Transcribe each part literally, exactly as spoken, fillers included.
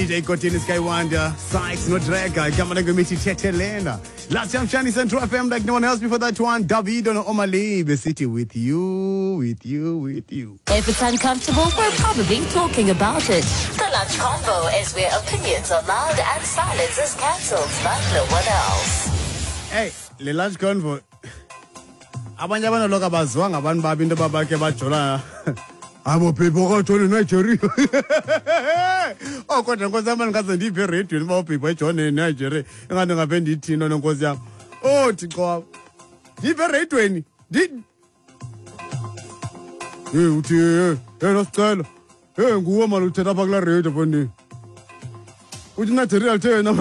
D J Kotini Skywanda, Sykes no Drega, Gamma Gomiti Tetelena. Last time Shani Central F M like no one else before that one. Davido no Omale, the city with you, with you, with you. If it's uncomfortable, we're probably talking about it. The Lunch Combo is where opinions are loud and silence is cancelled like no one else. Hey, the Lunch Convo. Abanye abana loka bazwa ngabantu baba into babakhe bajola. Abo people go to Nigeria. Oh kodwa nkosi yami ngikaze ndiphe radio niba people ejone eNigeria. Engane ngabe ndithina nonkosi yami. Oh Thixo. Ndiphe radio ni. Ndi Hey uthi hey nosicela. Hey nguwe manje uthetha apha kula radio phone. Uthi Nigeria thena.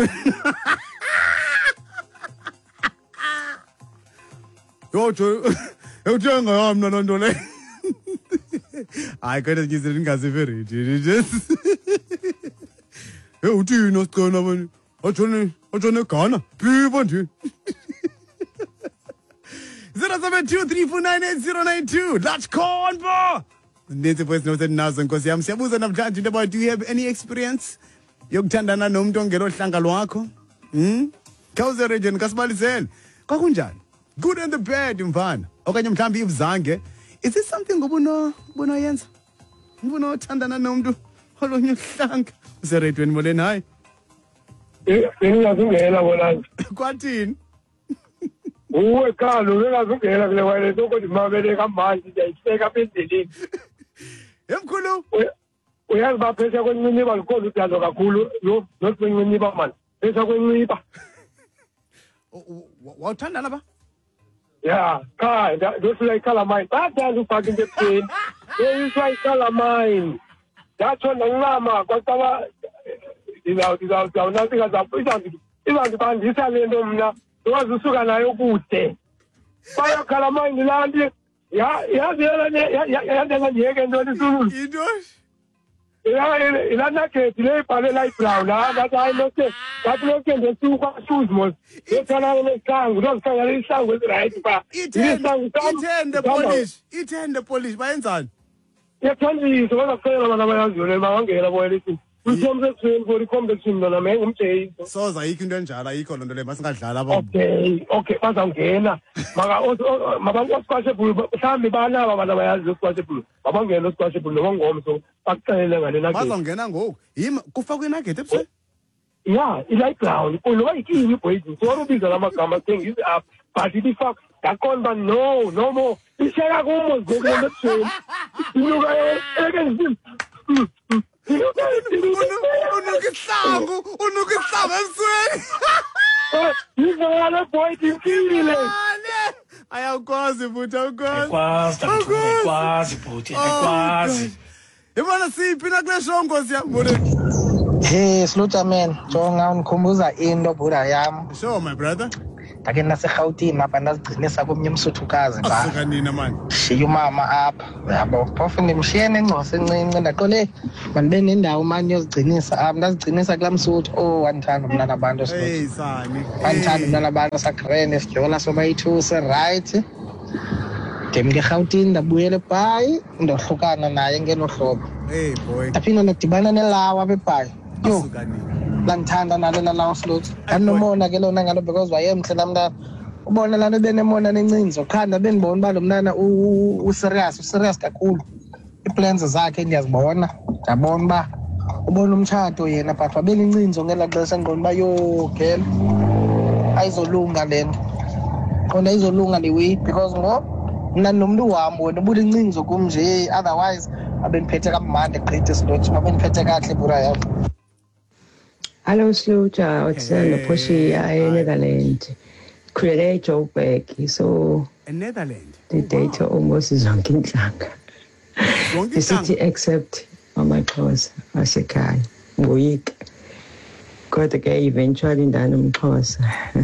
Yo jo. Ewuthenga yami nalo nto le. Hayi kodwa ngizwe ngingazive radio just. Hey uthi nosicela manje. Ojone ojone Ghana. People nje. zero seven two three four nine eight zero nine two. That's Convo. Ndenze voice note nazo nkosi yami siyabuza namhlanje into about, do you have any experience yokuthandana nomuntu ongelo hlanga lwakho? Hmm? Khawuze region kasibaliseni. Kwakunjani? Good and the bad mfana. Okanye mhlambi ibuzange. Is this something ngobuno buno yenza? Ngobuno thandana nomuntu olonye hlanga. Use radio moleni hayi. Eh, ngiyazungela bona. Kwathini? Uwe khalo ngiyazungela kule wayele ukuthi mabele kamanje ngiyayiseka pendleleni. Emkhulu. Uyazi baphesha kwenciniba likhona udazo kakhulu lo nokunciniba manje. Phesha kwenciniba. Wawuthanda lapha? Yeah, kai, those like calamine. That doesn't fucking get paid. They is like calamine. That's what ngama kwataba ila ila ila nothing as a point. Ila ngibandisa lento mina. Wazusuka nayo kude. Baya calamine landi. Ya ya ya ya ya ya ngeke ndo lisulu. Into? Ya ila nakhe le pale light brown la that I know that that look in the two shoes mos. Ethala lesangu lo sanga lesangu right ba. Ithende the police. Ithende the police bayenzani? Yethanda wona kuphela bana bayazule bangena boyelisi. Uthombe sweni for competition lona menga umjeyi. Soza ayikho into enjalo ayikho lonto le masingadlala abo. Okay, okay bazawungena. Maka mabantu osquashable mhlambi banaba bana bayazi osquashable. Babangena osquashable ngomso bakuxelele ngale nugget. Bazawungena ngoku. Yima kufakwe nugget ebusweni. Yeah, i-light brown. Kuloba ikini boys. So ubiza lamagama thing is up. But it is fuck. Dakon ba no, no more. Ishaka kumo ngokho lebusweni. Unuka again. Unukihlangu, unukihlangu ebusweni. Yizona boy ikile. Ayakwazi futhi awukwazi. Ayakwazi, ayakwazi futhi, ayakwazi. Yabona siphi na kule show nkosi yami. Hey, Slutha man, jonga unikhumbuza into bura yami. Sure my brother. Take naseGauteng lapha ndazigcinisa komnye umsuthukazi ba. Asuka nina man. Shiya umama apha. Yabo, phofu ndimshiyene engcoso encinci ndaqole manibe nendawo manje yozigcinisa apha ndazigcinisa kula msuthu oh wandithanda mina nabantu Slutha. Hey sani. Wandithanda mina nabantu sagrene sijola soba yi-two se right. Ndimke eGauteng ndabuyela eBhayi ndohlukana naye ngelo hlobo. Hey boy. Ndaphinda ndadibana nelawa beBhayi. Yo. Asuka nina. Langithanda nalo nalawo Slutha. Anomona ke lona ngalo because wayemhle namna. Ubona lana benemona nencinzo khanda benibona ba lo mnana u serious u serious kakhulu. Iplans zakhe ngiyazibona. Ngiyabona ba ubona umthato yena but wabena incinzo ngela xesha ngqondo ba yo girl ayizolunga lento. Khona izolunga lewe because ngo mina nomuntu wami wena ubuthi incinzo kumnje otherwise abeniphethe kamande gqithe Slutha abeniphethe kahle bura yakho. Hello Slutha, utsela Portia eNetherlands. Create Joburg, so in Netherlands. The data almost is on Kinshasa. The city except Mama Xhosa wasekhaya. Ngoyika. Kodwa ke eventually ndana umXhosa.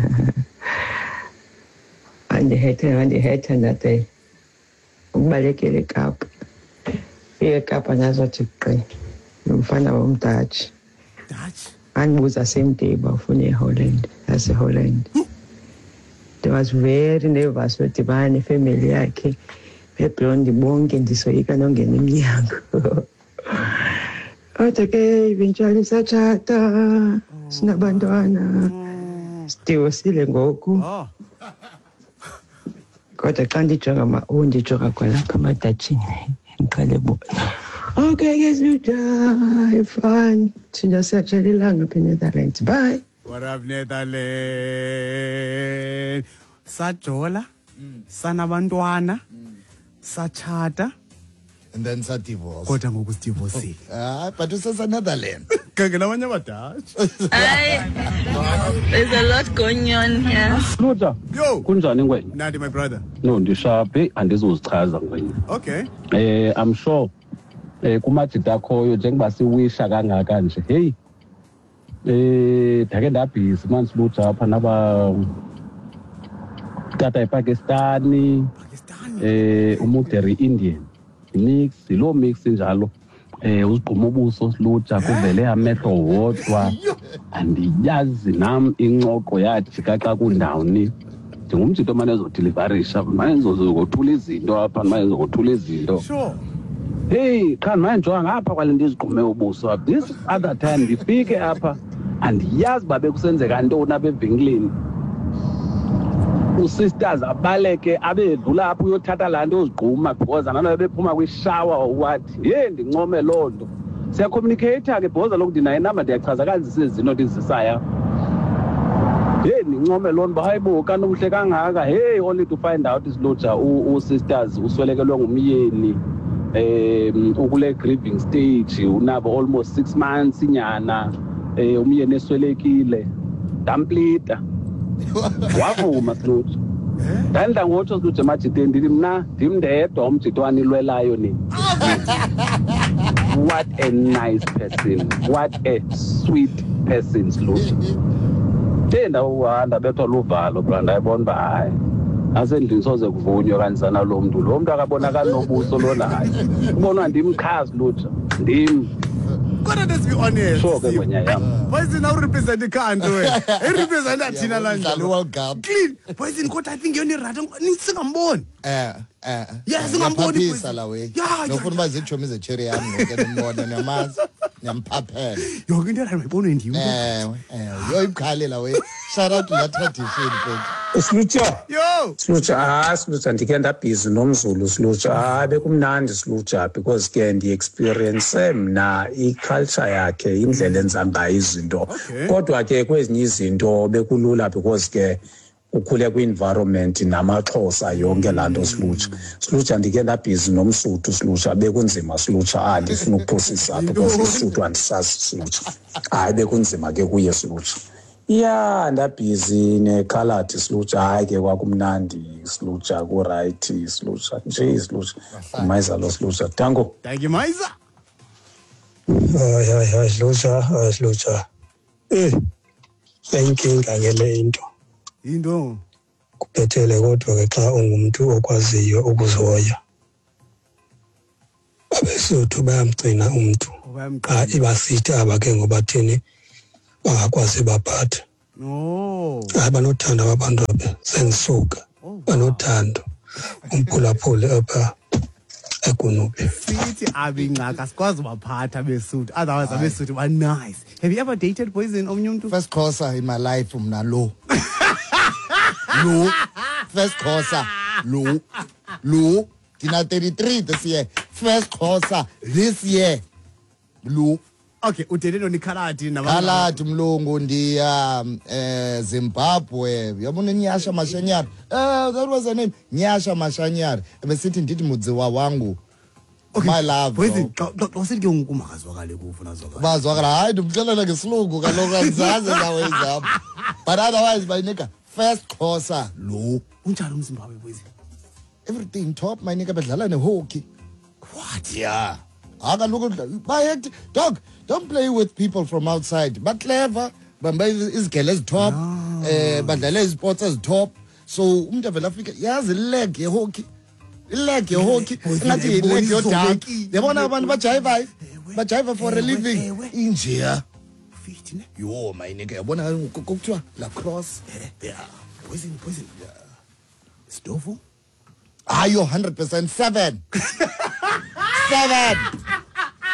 And the hater and the hater that day. Ubalekele eKapa. eKapa nazothi qe. Nomfana womDutch. Dutch. Andibuza same day bafuna eHolland, yaseHolland. There was very nervous with the family yakhe. Beblonde bonke ndisoyika nongena emnyango. Kodwa ke eventually satshata sinabantwana sidiwosile ngoku. Oh. Kodwa xa ndijonga ama-o ndijonga kwalapha amadatshini ndiqale bona. Okay, guys, Lucha, fine. Sinja siyatshela ilanga apha eNetherlands. Bye. What up, Netherlands? Sajola, sanabantwana, satshata, And then sa divorce. kodwa ngoku sidivosile. Ah, but usesa Netherlands. Kange nabanye abadashi. Hi. There's a lot going on here. Lucha, Yo, kunjani ngwenya? Nandi, my brother. No, ndishaphi andizozichaza ngwenya. Okay. Eh I'm sure eh kumajita akhoyo njengoba siwisha kangaka nje. Hey. Eh ndake ndabhizi manje Lucha apha naba tata ePakistani, Pakistan. eh umuderi Indian. Mix, lo mix njalo. Eh uzigquma ubuso Lucha kuvele amehlo wodwa. Andiyazi nam incoko yajika xa kundawuni. Njengomjito manje ezodeliverisha manje ngizozokuthula izinto apha manje ngizokuthula izinto. Sure. Hey cha manje njengoba ngapha kwale ndizigqume ubuso this other time ndifike apha andiyazi babe kusenzeka ntoni apha evenkileni. Usisters abaleke abedlula apha uyothatha laa nto uzigquma because anana bephuma kwishower or what. Hey ndincome loo nto. Siyacommunicate ke because lokhu ndinayo inamba ndiyachaza kanzisa izinto ndizisaya. Hey nincome loo nto hayibo kanomhle kangaka. Hey only to find out is Lucha u-sisters uswelekelwe ngumyeni. Um ukule grieving stage unabo almost six months inyana eh umyeni eswelekile damplita wavuma Lucha ndanda ngotsho Lucha majite ndithi mna ndimndedwa umjito wanilwelayo nini. What a nice person, what a sweet person Lucha. Tenda uhamba bethwa luvalo brand ayibona ba hayi asendlini soze kuvunywe kanisana lo muntu lo muntu akabonakala nobuso lona hayi ubonwa ndimchazi Lucha ndim Kodwa let's be honest. so ke ngwenya yami Poison now represent the country. He represent Tina Dlala Lanja. World Cup. Clean. Poison kodwa I think yona right. Nisingamboni. Eh, eh. Yeah, singamboni. Ngiyaphaphisa la we. Yeah, Nofuna uba zichomi zecherry yami ngoke nombona niyamazi. Niyamphaphela. Yonke into right mayibonwe ndiyo. Eh, eh. Yo ibukhale la we. Shout out to that tradition bro. Silutsha. Yo. Silutsha, ah, Silutsha ndike ndabhizi nomzulu Silutsha. Ah, bekumnandi Silutsha because ke ndi experience mna iculture yakhe indlela enza ngayo izinto. Kodwa ke kwezinye izinto bekulula because ke ukhule kwi-environment namaXhosa yonke laa nto Silutsha. Silutsha ndike ndabhizi nomSuthu Silutsha bekunzima Silutsha andifuna ukuphosisa because iSuthu andisazi Silutsha. Hayi bekunzima ke kuye Silutsha. Yeah, ndabhizi nekhaladi Silutsha hayi ke kwakumnandi Silutsha ku right Silutsha nje Silutsha umayiza lo Silutsha tango. Thank you Maiza. Hayi hayi hayi Silutsha hayi Silutsha eh sayinkinga ngele into Into kubhethele kodwa ke xa ungumuntu okwaziyo ukuzoya abeSuthu bayamgcina umuntu xa ibasithi abake ngoba thini bangakwazi baphatha. No. Hayi banothando abantu abe sengisuka banothando umphulaphule apha ekunube. Sithi abingaka sikwazi baphatha beSuthu otherwise abeSuthu ba nice. Have you ever dated Poison omnye umuntu? First courser in my life mna lo. Lo. First courser lo. Lo. Tina thirty-three this year. First courser this year. Lo. Okay, udate nonikhaladi nabantu. Khaladi mlungu ndiya eh Zimbabwe. Yabona Nyasha Mashanyari. Eh that was her name. Nyasha Mashanyari. Ebesithi ndithi mudziwa wangu. My love. Poison xosithi ke unkumazwakale kufuna zwakala. Bazwakala hayi ndimxelela ngesilungu kaloku andizazi nawe izapha. But otherwise my nigga first courser lo. Unjani umZimbabwe Poison? Everything top my nigga bedlala nehockey. What? Yeah. Aka look by dog. Don't play with people from outside. But clever. Bamba izigele ezitop. Eh badlala izsports ezitop. So umuntu avela Africa yazi leg yehockey. Ileg yehockey. Ngathi leg yodunk. Yabona abantu bajive. Bajive for a living. Injia. Fit ne? Yo my nigga yabona kokuthiwa lacrosse. Yeah. Poison Poison. Stovo? Are you one hundred percent seven? Seven.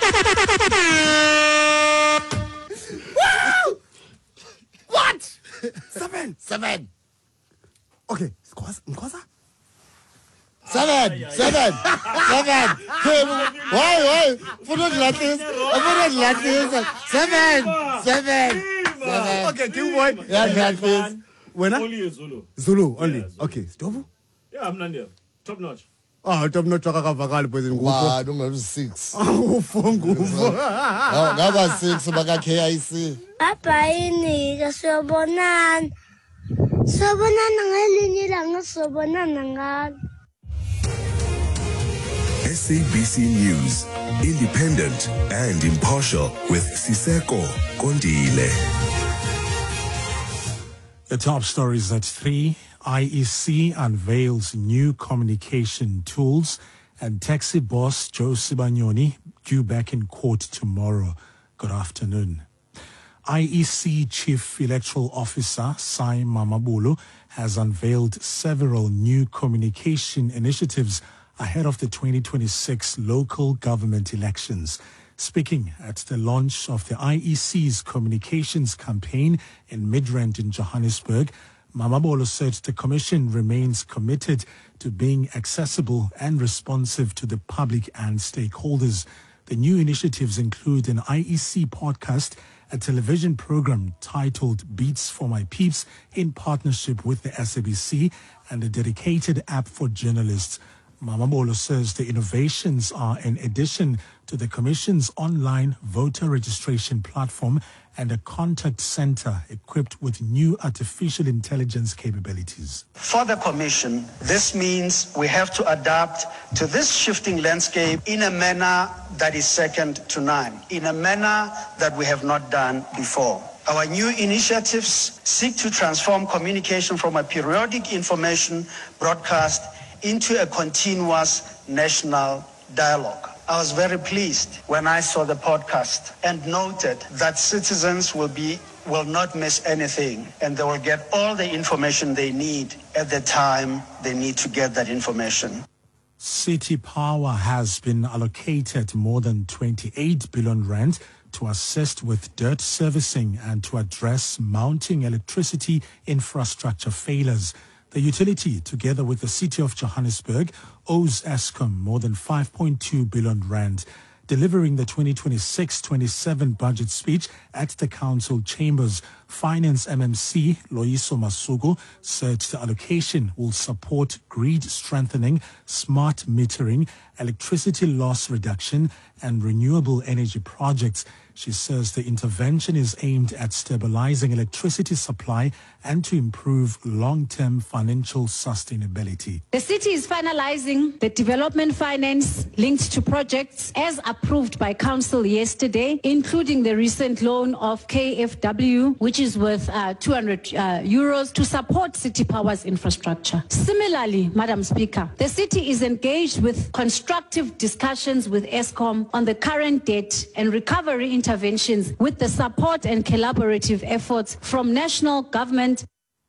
What? Seven. Seven. Okay. Nkosa? Seven. Seven. Seven. Why? Why? Put it like this. Put it like this. Seven. Seven. Seven. Okay, King Boy. Yeah, like this. When? Only Zulu. Zulu only. Yeah, Zulu. Okay. Stovu? Yeah, I'm not there. Top notch. Ah, top notch akavakali boys ngufo. Wow, don't have six. Ngufo ngufo. Oh, ngaba six baka K I C. Papa ini kasobonana. Sobonana ngelinye ilanga sobonana ngalo. S A B C News, independent and impartial with Siseko Kondile. The top stories at three. I E C unveils new communication tools, and taxi boss Joe Sibanyoni due back in court tomorrow. Good afternoon. I E C Chief Electoral Officer Sai Mamabolo has unveiled several new communication initiatives ahead of the twenty twenty-six local government elections. Speaking at the launch of the I E C's communications campaign in Midrand in Johannesburg, Mamabolo said the Commission remains committed to being accessible and responsive to the public and stakeholders. The new initiatives include an I E C podcast, a television program titled Beats for My Peeps in partnership with the S A B C, and a dedicated app for journalists. Mamabolo says the innovations are in addition to the Commission's online voter registration platform and a contact center equipped with new artificial intelligence capabilities. For the Commission, this means we have to adapt to this shifting landscape in a manner that is second to none, in a manner that we have not done before. Our new initiatives seek to transform communication from a periodic information broadcast into a continuous national dialogue. I was very pleased when I saw the podcast and noted that citizens will be will not miss anything and they will get all the information they need at the time they need to get that information. City Power has been allocated more than twenty-eight billion rand to assist with dirt servicing and to address mounting electricity infrastructure failures. The utility, together with the City of Johannesburg, owes Eskom more than five point two billion rand. Delivering the twenty twenty-six twenty-seven budget speech at the council chambers, Finance M M C Loyiso Masuku said the allocation will support grid strengthening, smart metering, electricity loss reduction, and renewable energy projects. She says the intervention is aimed at stabilizing electricity supply and to improve long-term financial sustainability. The city is finalizing the development finance linked to projects as approved by council yesterday, including the recent loan of K F W, which is worth uh, two hundred uh, euros to support City Power's infrastructure. Similarly, Madam Speaker, the city is engaged with constructive discussions with Eskom on the current debt and recovery interventions with the support and collaborative efforts from national government.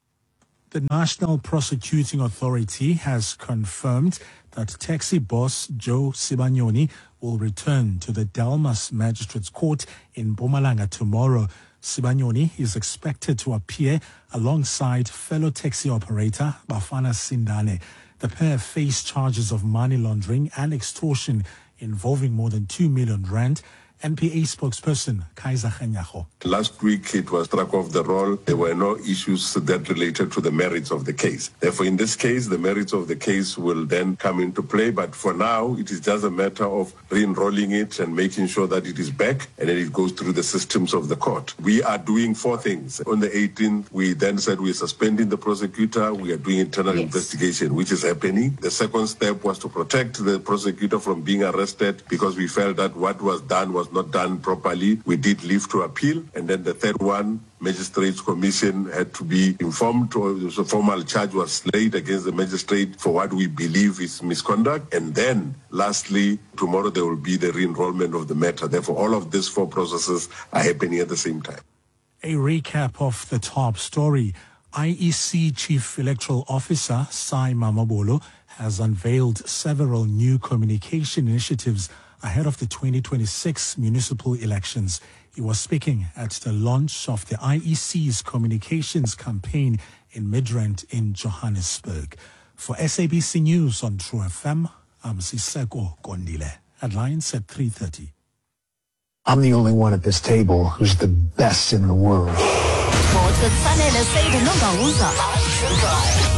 The National Prosecuting Authority has confirmed that taxi boss Joe Sibanyoni will return to the Delmas Magistrates Court in Mpumalanga tomorrow. Sibanyoni is expected to appear alongside fellow taxi operator Bafana Sindane. The pair face charges of money laundering and extortion involving more than two million rand. N P A spokesperson Kaiser Khanyago. Last week it was struck off the roll. There were no issues that related to the merits of the case. Therefore, in this case, the merits of the case will then come into play. But for now, it is just a matter of re-enrolling it and making sure that it is back and then it goes through the systems of the court. We are doing four things. On the eighteenth, we then said we're suspending the prosecutor. We are doing internal yes. investigation, which is happening. The second step was to protect the prosecutor from being arrested because we felt that what was done was not done properly. We did leave to appeal. And then the third one, Magistrates Commission had to be informed. A formal charge was laid against the magistrate for what we believe is misconduct. And then, lastly, tomorrow there will be the re-enrollment of the matter. Therefore, all of these four processes are happening at the same time. A recap of the top story. I E C Chief Electoral Officer Sai Mamabolo has unveiled several new communication initiatives ahead of the twenty twenty-six municipal elections. He was speaking at the launch of the I E C's communications campaign in Midrand in Johannesburg. For S A B C News on True F M, I'm Siseko Kondile. Headlines at three thirty. I'm the only one at this table who's the best in the world. Sports with Fanele Seyde Nongawuza on True Drive.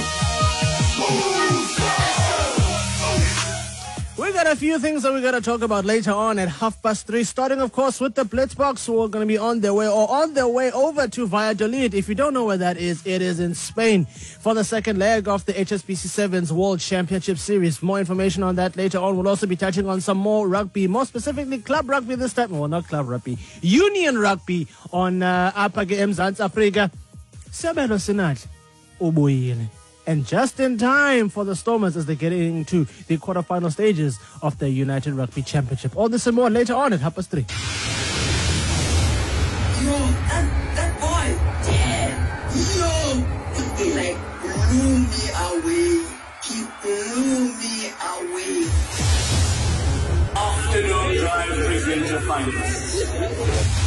We got a few things that we're going to talk about later on at half past three, starting, of course, with the Blitzbox, who are going to be on their way or on their way over to Valladolid. If you don't know where that is, it is in Spain for the second leg of the H S B C Sevens World Championship Series. More information on that later on. We'll also be touching on some more rugby, more specifically club rugby this time. Well, not club rugby, union rugby on uh, Apage Mzansi Afrika. Sabelo Sinat, ubuyile. And just in time for the Stormers as they get into the quarterfinal stages of the United Rugby Championship. All this and more later on at half past three. Yo, that, that boy, damn, yo, he like blew me away. He blew me away. Afternoon Drive presenter finals.